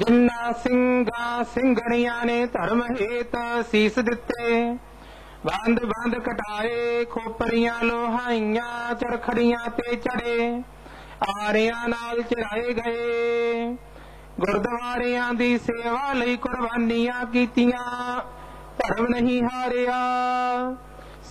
जिन्ना सिंगा सिंगणिया ने धर्म हेत सीस दिते। बंद बंद कटाए खोपरियां लोहाइया चरखड़ियां ते चढ़े। आरियां नाल चराए गए। गुरद्वारियां दी सेवा लई कुर्बानियां कीतियां। धर्म नहीं हारिया।